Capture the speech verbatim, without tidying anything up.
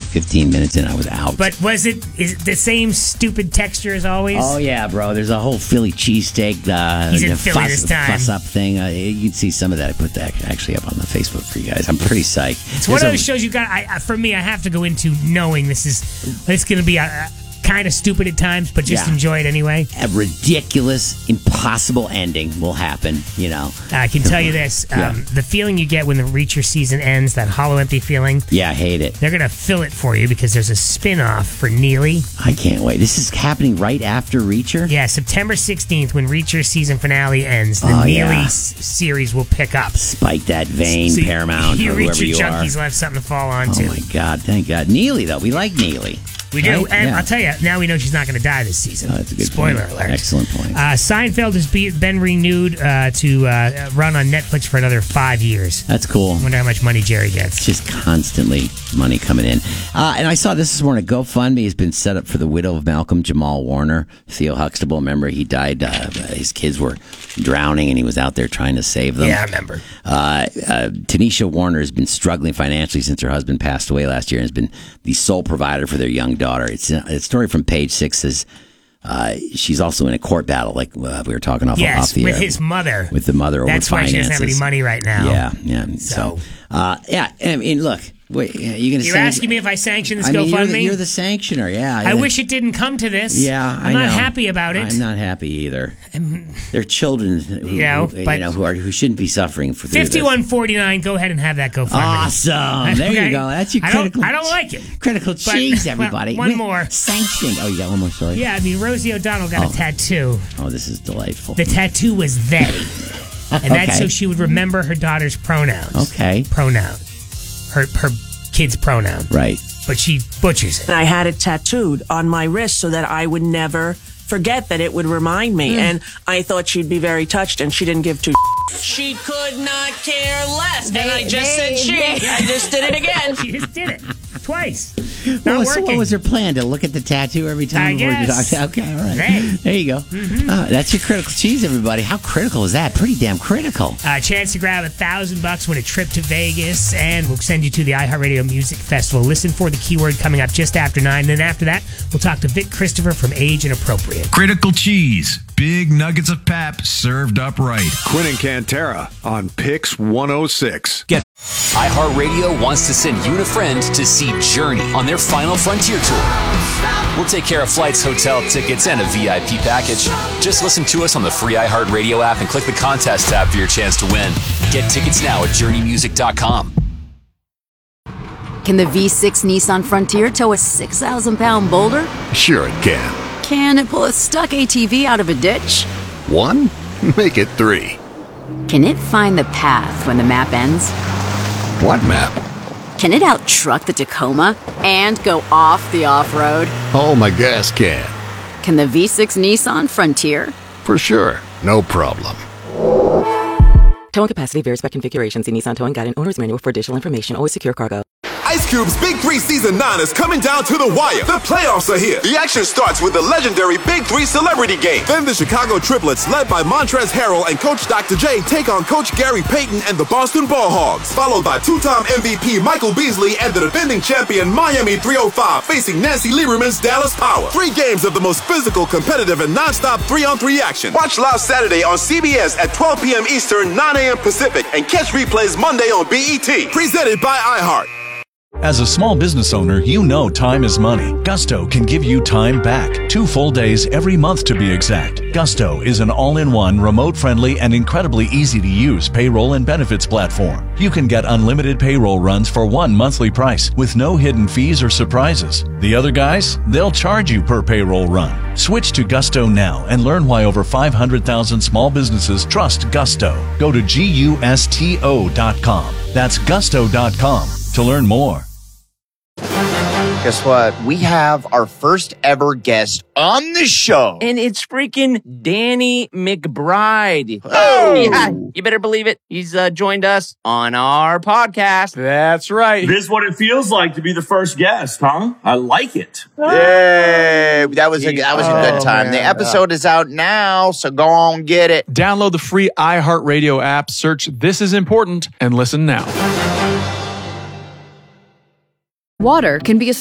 fifteen minutes in, I was out. But was it is it the same stupid texture as always? Oh, yeah, bro. There's a whole Philly cheesesteak uh, He's in Philly fuss, this time. fuss up thing. Uh, you'd see some of that. I put that actually up on the Facebook for you guys. I'm pretty psyched. It's one of those shows you got. I, for me, I have to go into knowing this is it's going to be a, a kind of stupid at times, but just Yeah. enjoy it anyway. A ridiculous, impossible ending will happen, you know. I can tell you this. Um, Yeah. The feeling you get when the Reacher season ends, that hollow, empty feeling, Yeah, I hate it. they're going to fill it for you because there's a spin-off for Neely. I can't wait. This is happening right after Reacher? Yeah, September sixteenth, when Reacher's season finale ends, the Oh, Neely yeah. s- series will pick up. Spike that vein, So Paramount, you or whoever Reacher you junkies are. will have something to fall onto. Oh, my God. Thank God. Neely, though. We like Neely. We do, Right? and Yeah. I'll tell you, now we know she's not going to die this season. Oh, that's a good Spoiler point. alert. Excellent point. Uh, Seinfeld has be, been renewed uh, to uh, run on Netflix for another five years. That's cool. I wonder how much money Jerry gets. It's just constantly money coming in. Uh, and I saw this this morning. GoFundMe has been set up for the widow of Malcolm Jamal Warner. Theo Huxtable, remember, he died. Uh, his kids were drowning, and he was out there trying to save them. Yeah, I remember. Uh, uh, Tanisha Warner has been struggling financially since her husband passed away last year and has been the sole provider for their young daughter. It's a, a story from Page Six says uh, she's also in a court battle, like uh, we were talking off, Yes, off the with air. his mother. With the mother over That's why finances. she doesn't have any money right now. Yeah, yeah. So, So, uh, yeah, I mean, look, wait, are you going to you're say... asking me if I sanction this I mean, you're the, GoFundMe? you're the sanctioner, yeah. I wish it didn't come to this. Yeah, I'm I not know. happy about it. I'm not happy either. They're children who, You know, who, but- you know, who, are, who shouldn't be suffering for through this. fifty-one forty-nine. Go ahead and have that GoFundMe. Awesome. There Okay? you go. That's your I don't- critical... I don't like it. Critical But- cheese, well, everybody. one Wait, more. Sanctioned. Oh, you got one more, sorry? Yeah, I mean, Rosie O'Donnell got Oh. a tattoo. Oh, this is delightful. The tattoo was they. And that's Okay. so she would remember her daughter's pronouns. Okay. Pronoun. Her, her kid's pronoun. Right. But she butchers it. I had it tattooed on my wrist so that I would never forget that it would remind me. Mm. And I thought she'd be very touched, and she didn't give two. She could not care less. And I just said she. I just did it again. She just did it. Twice. What Not was, working. what was her plan? To look at the tattoo every time I before you guess. talk? Okay, all right. Hey. There you go. Mm-hmm. Uh, that's your critical cheese, everybody. How critical is that? Pretty damn critical. A chance to grab a thousand bucks, win a trip to Vegas, and we'll send you to the iHeartRadio Music Festival. Listen for the keyword coming up just after nine. And then after that, we'll talk to Vic Christopher from Age Inappropriate. Critical cheese. Big nuggets of pap served up right. Quinn and Cantera on Pix one oh six. Get iHeartRadio wants to send you and a friend to see Journey on their Final Frontier tour. We'll take care of flights, hotel tickets, and a V I P package. Just listen to us on the free iHeartRadio app and click the contest tab for your chance to win. Get tickets now at journey music dot com. Can the V six Nissan Frontier tow a six thousand pound boulder? Sure it can. Can it pull a stuck A T V out of a ditch? One? Make it three. Can it find the path when the map ends? What map? Can it out-truck the Tacoma and go off the off-road? Oh, my gas can. Can the V six Nissan Frontier? For sure. No problem. Towing capacity varies by configuration. See Nissan Towing Guide and Owner's Manual for additional information. Always secure cargo. Ice Cube's Big Three Season nine is coming down to the wire. The playoffs are here. The action starts with the legendary Big Three Celebrity Game. Then the Chicago Triplets, led by Montrezl Harrell and Coach Doctor J, take on Coach Gary Payton and the Boston Ball Hogs. Followed by two-time M V P Michael Beasley and the defending champion Miami three oh five facing Nancy Lieberman's Dallas Power. Three games of the most physical, competitive, and non-stop three-on-three action. Watch live Saturday on C B S at twelve p.m. Eastern, nine a.m. Pacific, and catch replays Monday on B E T. Presented by iHeart. As a small business owner, you know time is money. Gusto can give you time back. Two full days every month to be exact. Gusto is an all-in-one, remote-friendly, and incredibly easy-to-use payroll and benefits platform. You can get unlimited payroll runs for one monthly price with no hidden fees or surprises. The other guys, they'll charge you per payroll run. Switch to Gusto now and learn why over five hundred thousand small businesses trust Gusto. Go to gusto dot com. That's gusto dot com to learn more. Guess what? We have our first ever guest on the show. And it's freaking Danny McBride. Oh! Yeah, you better believe it. He's uh, joined us on our podcast. That's right. This is what it feels like to be the first guest, huh? I like it. Yay! That was a, that was a good Oh, time. man, the episode is out now, so go on get it. Download the free iHeartRadio app, search This Is Important, and listen now. Water can be a